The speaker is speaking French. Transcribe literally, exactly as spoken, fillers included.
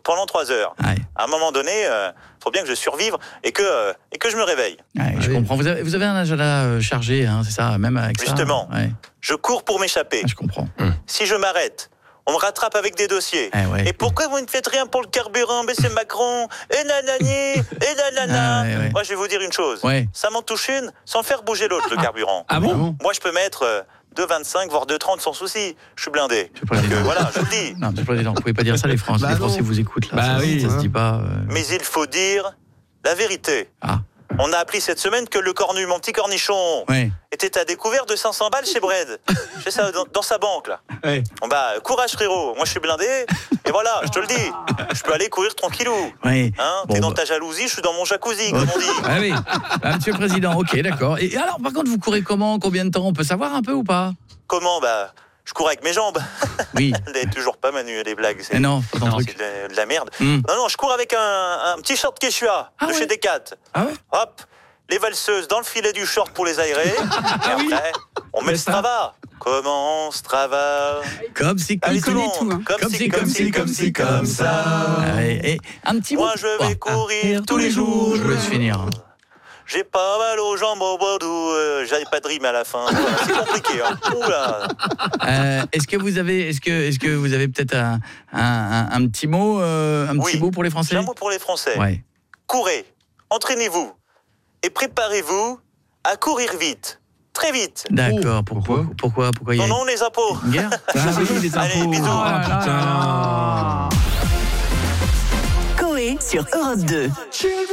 pendant trois heures. Ouais. À un moment donné, il euh, faut bien que je survive et que, euh, et que je me réveille. Ouais, je oui. comprends. Vous avez, vous avez un agenda euh, chargé, hein, c'est ça, même avec Justement. ça. Ouais. Je cours pour m'échapper. Ah, je comprends. Si je m'arrête, on me rattrape avec des dossiers. Eh ouais. Et pourquoi vous ne faites rien pour le carburant? Mais c'est Macron, et nanani, et nanana. Ah, ouais, ouais. Moi, je vais vous dire une chose. Ouais. Ça m'en touche une sans faire bouger l'autre, le carburant. Ah bon? Moi, je peux mettre euh, deux virgule vingt-cinq, voire deux virgule trente sans souci. Je suis blindé. Je peux pas Donc, le dire. euh, voilà, je le dis. Non, monsieur le Président, vous pouvez pas dire ça, les Français. Bah les Français non. vous écoutent là. Bah ça, oui, ça se hein. dit pas. euh, Mais il faut dire la vérité. Ah, On a appris cette semaine que le cornu, mon petit cornichon, ouais. était à découvert de cinq cents balles chez Bred. J'ai ça dans, dans sa banque, là. Ouais. Bon bah, courage frérot, moi je suis blindé, et voilà, je te le dis, je peux aller courir tranquillou. Ouais. Hein, Bon, t'es dans bah. ta jalousie, je suis dans mon jacuzzi, comme on dit. Ah oui. Ah, monsieur le Président, ok, d'accord. Et alors, par contre, vous courez comment? Combien de temps? On peut savoir un peu ou pas? Comment? Bah, je cours avec mes jambes. Oui. Elle n'est toujours pas Manu, les blagues, c'est Mais non, pas ton non, truc. c'est de, la- de la merde. Hmm. Non, non, je cours avec un, un petit short Quechua Ah de ouais. chez Decat. Ah ouais. Hop, les valseuses dans le filet du short pour les aérer, Ah et après, on met le Strava. Comment Strava? Comme si, comme Allez, si, tout le monde. tout, hein. Comme si, comme si, comme si, comme ça. Ah ouais. Et un petit mot. Moi, je vais Oh, courir ah, tous les jours. Je vous laisse finir. J'ai pas mal aux jambes au Bordeaux, euh, j'avais pas de rime à la fin. Voilà, c'est compliqué. Hein. Oula. Euh, est-ce que vous avez, est-ce que, est-ce que vous avez peut-être un, un, un, un petit mot, euh, un petit Oui. mot pour les Français? J'ai un mot pour les Français. Ouais. Courez, entraînez-vous et préparez-vous à courir vite, très vite. D'accord. Pourquoi, Pourquoi pourquoi, pourquoi il y a Non, non, les impôts. une guerre? Ah oui, les Allez, impôts. bisous. Ah, putain. Coé sur Europe deux.